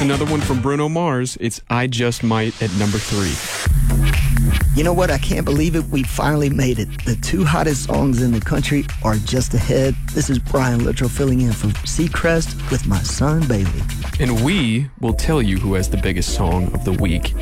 another one from Bruno Mars. It's I Just Might at number 3. You know what? I can't believe it. We finally made it. The 2 hottest songs in the country are just ahead. This is Brian Littrell filling in for Seacrest with My Son Bailey. And we will tell you who has the biggest song of the week